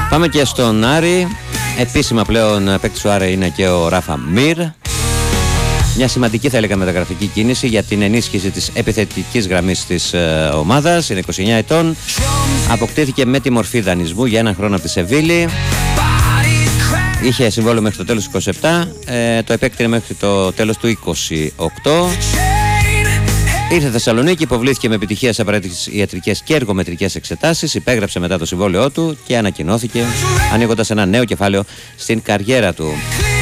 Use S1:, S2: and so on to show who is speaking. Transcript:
S1: Πάμε και στον Άρη. Επίσημα πλέον παίκτης του Άρη είναι και ο Ράφα Μίρ. Μια σημαντική, θα έλεγα, μεταγραφική κίνηση για την ενίσχυση της επιθετικής γραμμής της ομάδας. Είναι 29 ετών. Αποκτήθηκε με τη μορφή δανεισμού για ένα χρόνο από τη Σεβίλη. Είχε συμβόλαιο μέχρι το τέλος του 27. Το επέκτηνε μέχρι το τέλος του 28. Ήρθε Θεσσαλονίκη, υποβλήθηκε με επιτυχία σε απαραίτητες ιατρικές και εργομετρικές εξετάσεις. Υπέγραψε μετά το συμβόλαιό του και ανακοινώθηκε, ανοίγοντας ένα νέο κεφάλαιο στην καριέρα του.